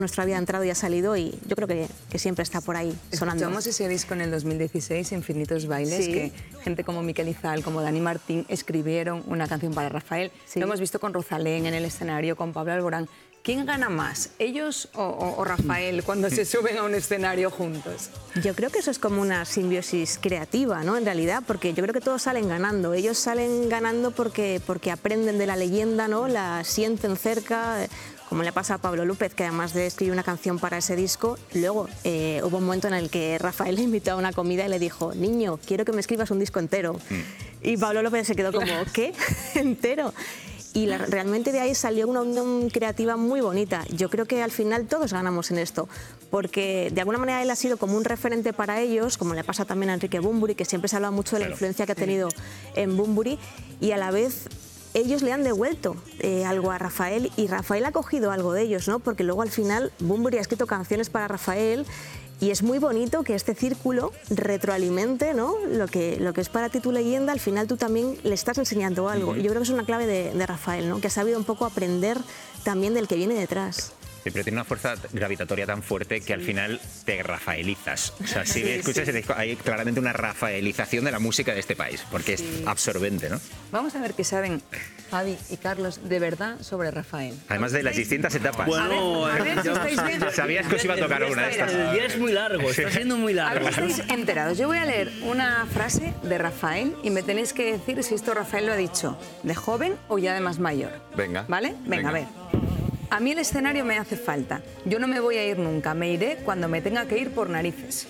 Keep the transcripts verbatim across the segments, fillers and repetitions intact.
Nuestra vida ha entrado y ha salido y yo creo que, que siempre está por ahí sonando. Escuchamos ese disco en el dos mil dieciséis, Infinitos Bailes, Sí. que gente como Miquel Izal, como Dani Martín, escribieron una canción para Rafael. Sí. Lo hemos visto con Rosalén en el escenario, con Pablo Alborán. ¿Quién gana más, ellos o, o, o Rafael, cuando se suben a un escenario juntos? Yo creo que eso es como una simbiosis creativa, ¿no? En realidad, porque yo creo que todos salen ganando. Ellos salen ganando porque, porque aprenden de la leyenda, ¿no? La sienten cerca, como le pasa a Pablo López, que además de escribir una canción para ese disco, luego eh, hubo un momento en el que Rafael le invitó a una comida y le dijo, niño, quiero que me escribas un disco entero. Mm. Y Pablo López se quedó como, ¿qué? ¿Entero? Y la, realmente de ahí salió una unión creativa muy bonita. Yo creo que al final todos ganamos en esto, porque de alguna manera él ha sido como un referente para ellos, como le pasa también a Enrique Bunbury, que siempre se habla mucho de la Claro. influencia que ha tenido en Bunbury, y a la vez ellos le han devuelto eh, algo a Rafael y Rafael ha cogido algo de ellos, ¿no? Porque luego al final Bunbury ha escrito canciones para Rafael. Y es muy bonito que este círculo retroalimente, ¿no? Lo que, lo que es para ti tu leyenda, al final tú también le estás enseñando algo. Y yo creo que es una clave de, de Rafael, ¿no? Que ha sabido un poco aprender también del que viene detrás. Sí, pero tiene una fuerza gravitatoria tan fuerte que al final te rafaelizas. O sea, si Sí, escuchas, sí. hay claramente una rafaelización de la música de este país, porque Sí. es absorbente, ¿no? Vamos a ver qué saben Javi y Carlos de verdad sobre Rafael. Además de las distintas etapas. Bueno, A ver, a ver si estáis bien. Sabías que os iba a tocar una de estas. El día es muy largo, está siendo muy A ver largo. si estáis enterados. Yo voy a leer una frase de Rafael y me tenéis que decir si esto Rafael lo ha dicho de joven o ya de más mayor. Venga. ¿Vale? Venga, Venga. a ver. A mí el escenario me hace falta. Yo no me voy a ir nunca. Me iré cuando me tenga que ir por narices.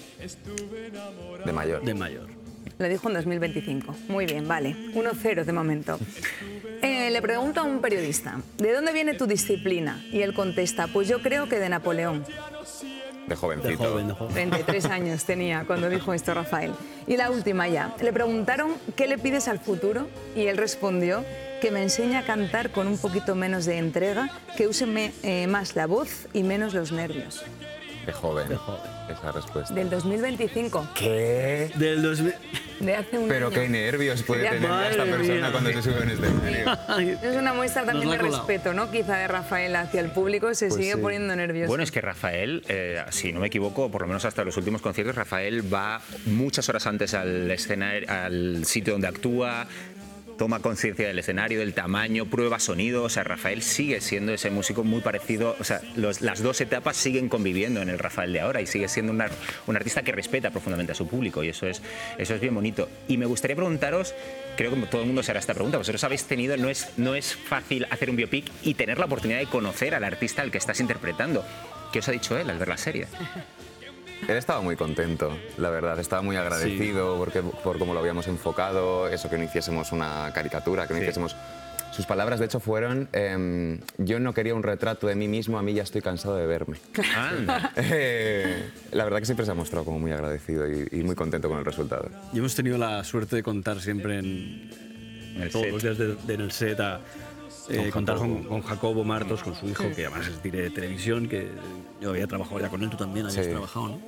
De mayor. De mayor. Lo dijo en dos mil veinticinco. Muy bien, vale. uno cero de momento. Eh, le pregunto a un periodista, ¿de dónde viene tu disciplina? Y él contesta, pues yo creo que de Napoleón. De jovencito. De joven, de joven. treinta y tres años tenía cuando dijo esto Rafael. Y la última ya. Le preguntaron, ¿qué le pides al futuro? Y él respondió, que me enseñe a cantar con un poquito menos de entrega, que use me- eh, más la voz y menos los nervios. De joven. De joven. Esa respuesta. Del dos mil veinticinco, ¿Qué? Del dos mil... de hace un Pero año. qué nervios puede Ya, tener madre esta persona mía. cuando se sube a un escenario. Es una muestra también Nos de la ha colado. respeto, ¿no? Quizá de Rafael hacia el público, se Pues sigue sí. poniendo nervioso. Bueno, es que Rafael, eh, si no me equivoco, por lo menos hasta los últimos conciertos, Rafael va muchas horas antes al escenario, al sitio donde actúa, toma conciencia del escenario, del tamaño, prueba sonido. O sea, Rafael sigue siendo ese músico muy parecido. O sea, los- las dos etapas siguen conviviendo en el Rafael de ahora y sigue siendo una- un artista que respeta profundamente a su público y eso es, eso es bien bonito. Y me gustaría preguntaros, creo que todo el mundo se hará esta pregunta, vosotros habéis tenido, no es, no es fácil hacer un biopic y tener la oportunidad de conocer al artista al que estás interpretando. ¿Qué os ha dicho él al ver la serie? Él estaba muy contento, la verdad. Estaba muy agradecido porque, por cómo lo habíamos enfocado, eso, que no hiciésemos una caricatura, que no Sí. hiciésemos... Sus palabras, de hecho, fueron, em, yo no quería un retrato de mí mismo, a mí ya estoy cansado de verme. Anda. Eh, la verdad que siempre se ha mostrado como muy agradecido y, y muy contento con el resultado. Y hemos tenido la suerte de contar siempre en, En el todos set. los días de, de- en el set a eh, Con contar con, Jacobo. con Jacobo Martos, con su hijo, que además es director de televisión, que yo había trabajado ya con él, tú también habías Sí. trabajado, ¿no?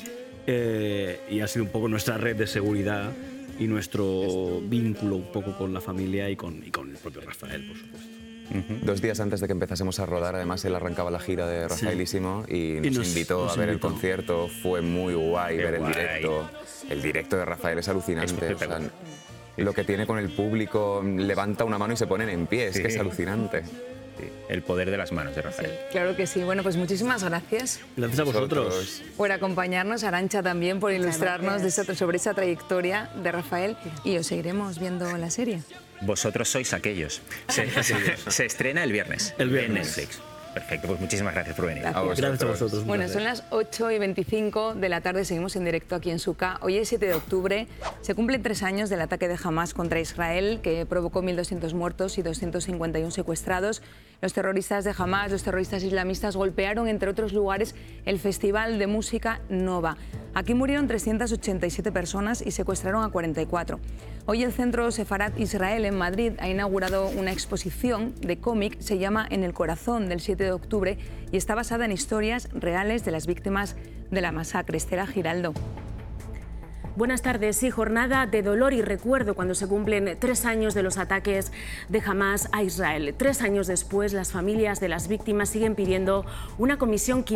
Eh, y ha sido un poco nuestra red de seguridad y nuestro vínculo un poco con la familia y con, y con el propio Rafael, por supuesto. Dos días antes de que empezásemos a rodar, además, él arrancaba la gira de Rafaelísimo y, Y nos, nos- invitó nos a ver invitó. el concierto. Fue muy guay Qué ver el guay. directo. El directo de Rafael es alucinante. Es o sea, espectacular. lo que tiene con el público, levanta una mano y se ponen en pie. Es Sí. que es alucinante. Sí, el poder de las manos de Rafael. Claro que sí. Bueno, pues muchísimas gracias Gracias a vosotros. Nosotros- por acompañarnos, Arancha también por ilustrarnos de esa- sobre esa trayectoria de Rafael y os seguiremos viendo la serie. Vosotros sois aquellos. Se, se- se estrena el viernes. El viernes. En Netflix. Perfecto, pues muchísimas gracias por venir. Gracias. A vosotros. Gracias a vosotros. un Bueno, placer. son las ocho y veinticinco de la tarde, seguimos en directo aquí en Suca. Hoy es siete de octubre, se cumplen tres años del ataque de Hamás contra Israel, que provocó mil doscientos muertos y doscientos cincuenta y uno secuestrados. Los terroristas de Hamás, los terroristas islamistas, golpearon, entre otros lugares, el Festival de Música Nova. Aquí murieron trescientas ochenta y siete personas y secuestraron a cuarenta y cuatro. Hoy el Centro Sefarat Israel en Madrid ha inaugurado una exposición de cómic, se llama En el corazón del siete de octubre y está basada en historias reales de las víctimas de la masacre. Estela Giraldo. Buenas tardes. Sí, jornada de dolor y recuerdo cuando se cumplen tres años de los ataques de Hamás a Israel. Tres años después, las familias de las víctimas siguen pidiendo una comisión